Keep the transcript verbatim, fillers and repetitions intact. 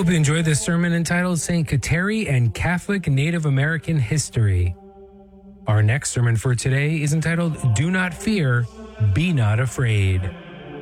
Hope you enjoyed this sermon entitled Saint Kateri and Catholic Native American History. Our next sermon for today is entitled Do Not Fear, Be Not Afraid.